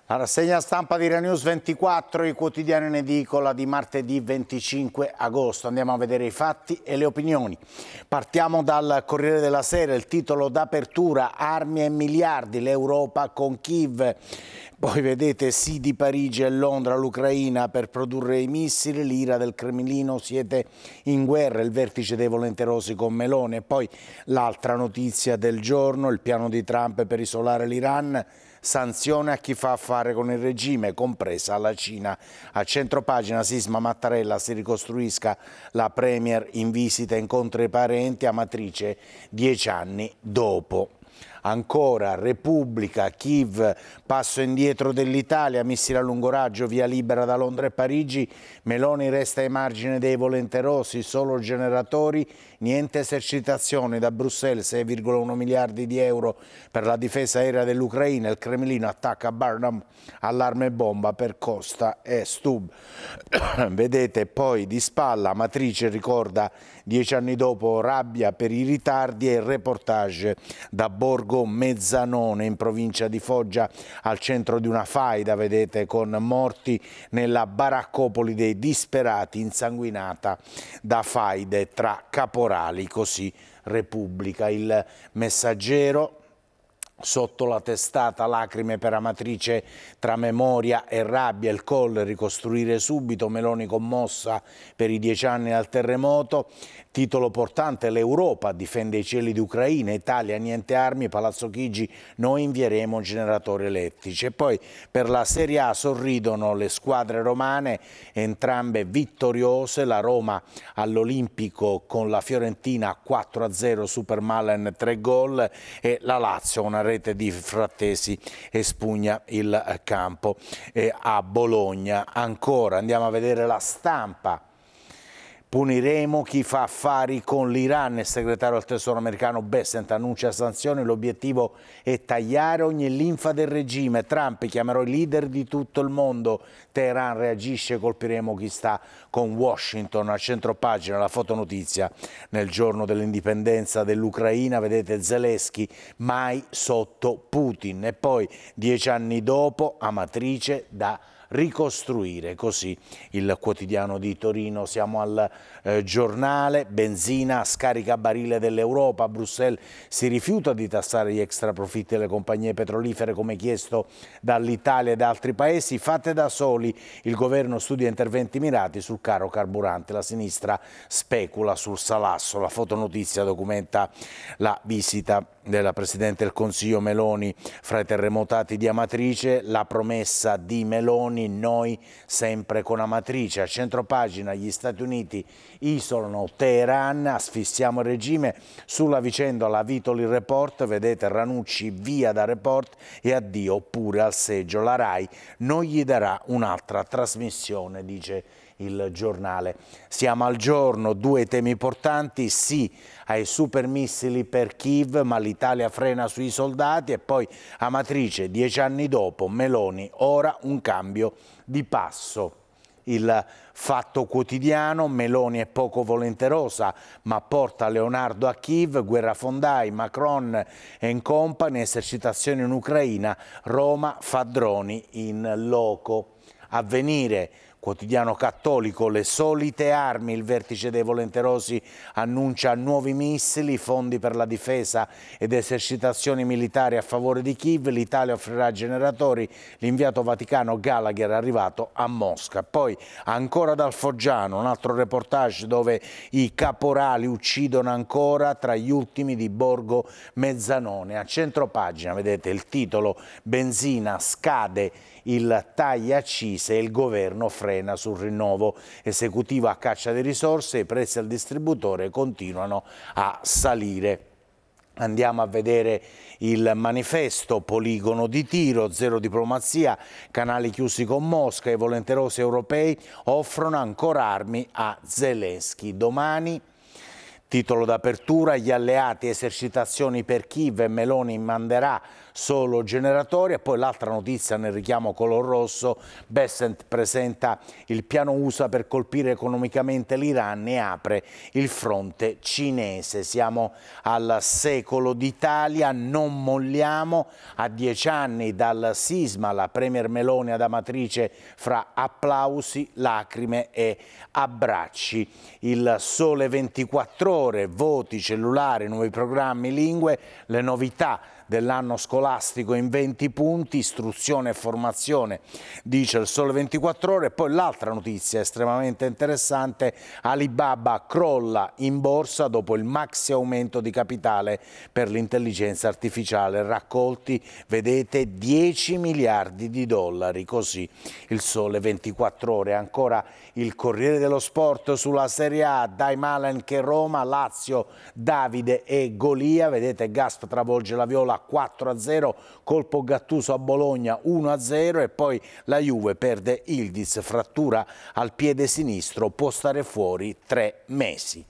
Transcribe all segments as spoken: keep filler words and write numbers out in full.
La rassegna stampa di Renews ventiquattro, i quotidiani in edicola di martedì venticinque agosto. Andiamo a vedere i fatti e le opinioni. Partiamo dal Corriere della Sera, il titolo d'apertura: armi e miliardi, l'Europa con Kiev. Poi vedete sì di Parigi e Londra all'Ucraina per produrre i missili, l'ira del Cremlino, siete in guerra, il vertice dei volenterosi con Meloni. E poi l'altra notizia del giorno, il piano di Trump per isolare l'Iran, sanzione a chi fa affare con il regime, compresa la Cina. A centropagina Sisma Mattarella, si ricostruisca, la Premier in visita, incontra i parenti, Amatrice dieci anni dopo. Ancora Repubblica, Kiev, passo indietro dell'Italia, missili a lungo raggio, via libera da Londra e Parigi, Meloni resta ai margini dei volenterosi, solo generatori, niente esercitazioni. Da Bruxelles sei virgola uno miliardi di euro per la difesa aerea dell'Ucraina, il Cremlino attacca Barnum, allarme bomba per Costa e Stub. Vedete poi di spalla, Amatrice ricorda dieci anni dopo, rabbia per i ritardi, e il reportage da Borgo Mezzanone in provincia di Foggia, al centro di una faida, vedete, con morti nella baraccopoli dei disperati, insanguinata da faide tra caporali. Così Repubblica. Il Messaggero, sotto la testata, lacrime per Amatrice tra memoria e rabbia, il Colle, ricostruire subito, Meloni commossa per i dieci anni dal terremoto. Titolo portante, l'Europa difende i cieli di Ucraina, Italia niente armi, Palazzo Chigi, noi invieremo generatori elettrici. E poi per la Serie A sorridono le squadre romane, entrambe vittoriose, la Roma all'Olimpico con la Fiorentina quattro a zero, Supermalen tre gol, e la Lazio una rete di Frattesi espugna il campo. E a Bologna ancora andiamo a vedere La Stampa. Puniremo chi fa affari con l'Iran, il segretario del Tesoro americano Bessent annuncia sanzioni, l'obiettivo è tagliare ogni linfa del regime, Trump chiamerò i leader di tutto il mondo, Teheran reagisce, colpiremo chi sta con Washington. A centropagina la fotonotizia, nel giorno dell'indipendenza dell'Ucraina, vedete Zelensky mai sotto Putin. E poi dieci anni dopo, Amatrice da ricostruire, così il quotidiano di Torino. Siamo al eh, giornale, benzina a scaricabarile dell'Europa, Bruxelles si rifiuta di tassare gli extraprofitti delle compagnie petrolifere come chiesto dall'Italia e da altri paesi, fate da soli, il governo studia interventi mirati sul caro carburante, la sinistra specula sul salasso. La fotonotizia documenta la visita della Presidente del Consiglio Meloni fra i terremotati di Amatrice, la promessa di Meloni, noi sempre con Amatrice. A centropagina gli Stati Uniti isolano Teheran, asfissiamo il regime, sulla vicenda la Vitoli Report, vedete Ranucci via da Report e addio pure al seggio, la RAI non gli darà un'altra trasmissione, dice il giornale. Siamo al giorno, due temi importanti, sì ai supermissili per Kiev, ma l'Italia frena sui soldati. E poi Amatrice, dieci anni dopo, Meloni, ora un cambio di passo. Il Fatto Quotidiano, Meloni è poco volenterosa ma porta Leonardo a Kiev, guerrafondai, Macron and company, esercitazioni in Ucraina, Roma fa droni in loco. Avvenire, quotidiano cattolico, le solite armi, il vertice dei volenterosi annuncia nuovi missili, fondi per la difesa ed esercitazioni militari a favore di Kiev, l'Italia offrirà generatori, l'inviato vaticano Gallagher è arrivato a Mosca. Poi ancora dal Foggiano, un altro reportage dove i caporali uccidono ancora, tra gli ultimi di Borgo Mezzanone. A centropagina vedete il titolo, benzina scade il taglia accise e il governo frena sul rinnovo, esecutivo a caccia di risorse, i prezzi al distributore continuano a salire. Andiamo a vedere il manifesto, poligono di tiro, zero diplomazia, canali chiusi con Mosca, i volenterosi europei offrono ancora armi a Zelensky. Domani, titolo d'apertura, gli alleati, esercitazioni per Kiev e Meloni manderà solo generatori. E poi l'altra notizia nel richiamo color rosso, Bessent presenta il piano U S A per colpire economicamente l'Iran e apre il fronte cinese. Siamo al secolo d'Italia, non molliamo. A dieci anni dal sisma la Premier Meloni ad Amatrice fra applausi, lacrime e abbracci. Il Sole ventiquattro Ore, voti, cellulari, nuovi programmi, lingue, le novità dell'anno scolastico in venti punti, istruzione e formazione, dice il Sole ventiquattro Ore. E poi l'altra notizia estremamente interessante, Alibaba crolla in borsa dopo il maxi aumento di capitale per l'intelligenza artificiale, raccolti, vedete, dieci miliardi di dollari, così il Sole ventiquattro Ore. Ancora il Corriere dello Sport sulla Serie A, dai Malen che Roma, Lazio, Davide e Golia, vedete Gasp travolge la Viola quattro a zero, colpo Gattuso a Bologna uno a zero e poi la Juve perde Ildiz, frattura al piede sinistro, può stare fuori tre mesi.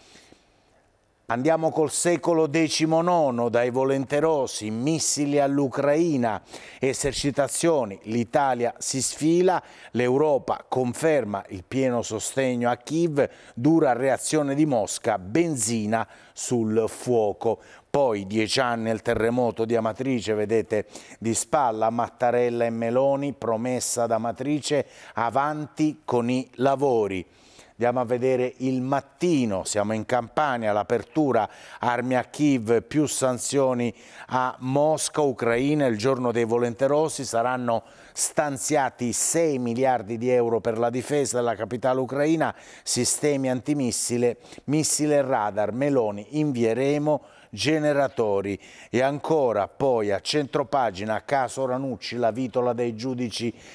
Andiamo col secolo diciannove, dai volenterosi, missili all'Ucraina, esercitazioni, l'Italia si sfila, l'Europa conferma il pieno sostegno a Kiev, dura reazione di Mosca, benzina sul fuoco. Poi dieci anni il terremoto di Amatrice, vedete di spalla Mattarella e Meloni, promessa da Amatrice, avanti con i lavori. Andiamo a vedere Il Mattino, siamo in Campania, l'apertura, armi a Kiev, più sanzioni a Mosca, Ucraina, il giorno dei volenterosi, saranno stanziati sei miliardi di euro per la difesa della capitale ucraina, sistemi antimissile, missile e radar, Meloni, invieremo generatori. E ancora poi a centropagina, caso Ranucci, la vitola dei giudici